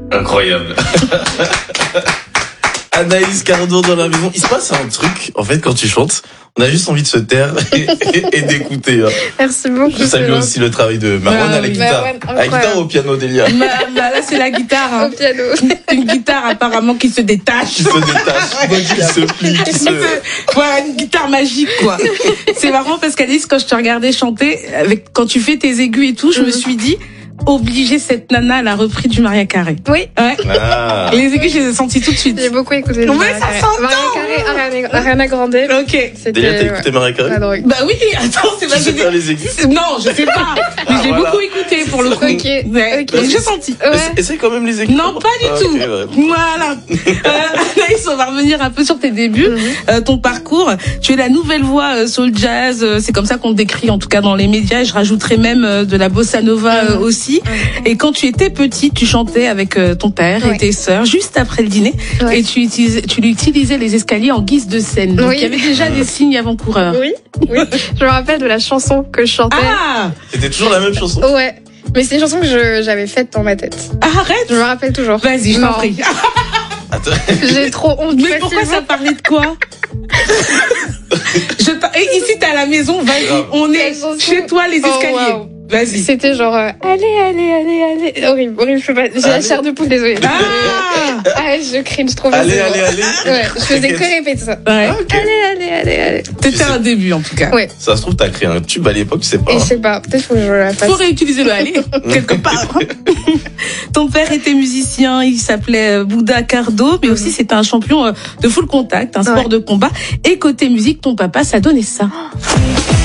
Incroyable. Anaïs Cardo dans la maison. Il se passe un truc, en fait, quand tu chantes. On a juste envie de se taire et d'écouter. Merci beaucoup. Je salue aussi le travail de Marwan à la guitare. À la guitare ou au piano, Delia? Là, c'est la guitare. Hein. Au piano. Une guitare apparemment qui se détache. Qui se détache, qui se plie, qui se... Voilà, une guitare magique, quoi. C'est marrant parce qu'Alice, quand je te regardais chanter, quand tu fais tes aigus et tout, je me suis dit, obligée, cette nana, elle a repris du Maria Carey. Oui. Ouais. Ah. Les aigus, je les ai sentis tout de suite. J'ai beaucoup écouté. Ouais, ça s'entend. Maria Carey, Ariana Grande. Ok. Delia, t'as écouté Maria Carey? La drogue. Bah oui, attends, c'est pas Tu sais faire les aigus? Non, je sais pas. Mais j'ai voilà. beaucoup écouté pour le coup. Ok. Ouais. Ok. J'ai senti. Ouais. Essaye quand même les aigus. Non, pas du tout. Okay, ouais. Voilà. Anaïs, on va revenir un peu sur tes débuts, ton parcours. Tu es la nouvelle voix soul jazz. C'est comme ça qu'on te décrit, en tout cas dans les médias. Et je rajouterai même de la bossa nova aussi. Et quand tu étais petite, tu chantais avec ton père et tes sœurs juste après le dîner. Ouais. Et tu utilisais les escaliers en guise de scène. Donc il y avait déjà des signes avant-coureurs. Oui. Je me rappelle de la chanson que je chantais. Ah, C'était toujours la même chanson? Ouais. Mais c'est une chanson que j'avais faite dans ma tête. arrête. Je me rappelle toujours. Vas-y, je t'en Non. prie. Attends. J'ai trop honte. Mais pourquoi ça parlait de quoi? Et ici, t'es à la maison, vas-y, on est chez toi, les escaliers. wow. Vas-y. C'était genre, allez. Horrible, je peux pas. J'ai la chair de poule, désolée. Je cringe trop. Allez. Ouais, je faisais que répéter ça. Ouais. Ok. Allez. C'était un début, en tout cas. Ouais. Ça se trouve, t'as créé un tube à l'époque, je sais pas. Et je sais pas, peut-être faut que je la fasse. Faut réutiliser le aller, quelque part. Ton père était musicien, il s'appelait Bouddha Cardo, mais aussi c'était un champion de full contact, un sport de combat. Et côté musique, ton papa, ça donnait ça.